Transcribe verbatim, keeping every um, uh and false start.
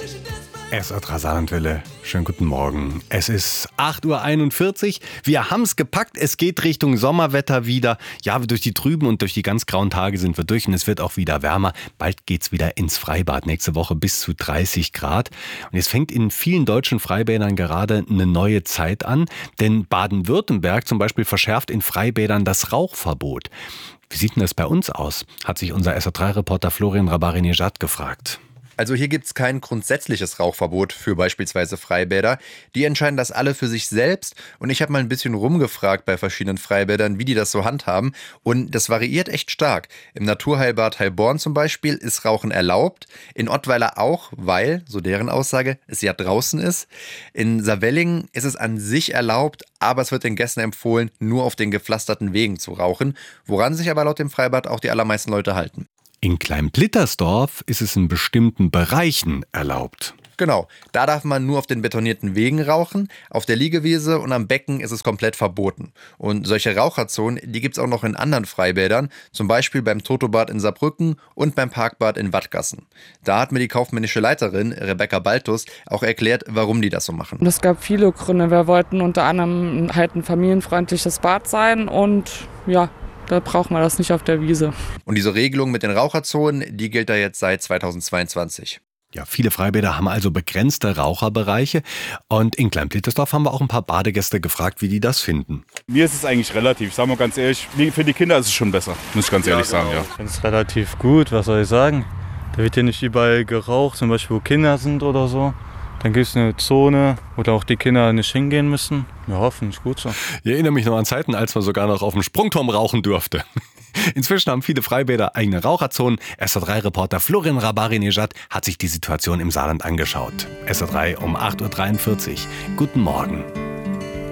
S R drei Saarlandwelle, schönen guten Morgen. Es ist acht Uhr einundvierzig. Wir haben's gepackt. Es geht Richtung Sommerwetter wieder. Ja, durch die trüben und durch die ganz grauen Tage sind wir durch und es wird auch wieder wärmer. Bald geht's wieder ins Freibad. Nächste Woche bis zu dreißig Grad. Und jetzt fängt in vielen deutschen Freibädern gerade eine neue Zeit an. Denn Baden-Württemberg zum Beispiel verschärft in Freibädern das Rauchverbot. Wie sieht denn das bei uns aus? Hat sich unser S R drei Reporter Florian Rabarinejad gefragt. Also hier gibt es kein grundsätzliches Rauchverbot für beispielsweise Freibäder. Die entscheiden das alle für sich selbst. Und ich habe mal ein bisschen rumgefragt bei verschiedenen Freibädern, wie die das so handhaben. Und das variiert echt stark. Im Naturheilbad Heilborn zum Beispiel ist Rauchen erlaubt. In Ottweiler auch, weil, so deren Aussage, es ja draußen ist. In Saarwellingen ist es an sich erlaubt, aber es wird den Gästen empfohlen, nur auf den gepflasterten Wegen zu rauchen. Woran sich aber laut dem Freibad auch die allermeisten Leute halten. In Klein-Blittersdorf ist es in bestimmten Bereichen erlaubt. Genau, da darf man nur auf den betonierten Wegen rauchen, auf der Liegewiese und am Becken ist es komplett verboten. Und solche Raucherzonen, die gibt es auch noch in anderen Freibädern, zum Beispiel beim Totobad in Saarbrücken und beim Parkbad in Wattgassen. Da hat mir die kaufmännische Leiterin Rebecca Baltus auch erklärt, warum die das so machen. Es gab viele Gründe. Wir wollten unter anderem halt ein familienfreundliches Bad sein und ja, da braucht man das nicht auf der Wiese. Und diese Regelung mit den Raucherzonen, die gilt da jetzt seit zweitausendzweiundzwanzig. Ja, viele Freibäder haben also begrenzte Raucherbereiche. Und in Klein-Blittersdorf haben wir auch ein paar Badegäste gefragt, wie die das finden. Mir ist es eigentlich relativ, sagen wir ganz ehrlich, für die Kinder ist es schon besser, muss ich ganz ehrlich ja, genau. sagen. Ja. Ich finde es relativ gut, was soll ich sagen. Da wird hier nicht überall geraucht, zum Beispiel wo Kinder sind oder so. Dann gibt es eine Zone, wo da auch die Kinder nicht hingehen müssen. Ja, hoffentlich gut so. Ich erinnere mich noch an Zeiten, als man sogar noch auf dem Sprungturm rauchen durfte. Inzwischen haben viele Freibäder eigene Raucherzonen. S R drei Reporter Florian Rabarinejad hat sich die Situation im Saarland angeschaut. S R drei um acht Uhr dreiundvierzig. Guten Morgen.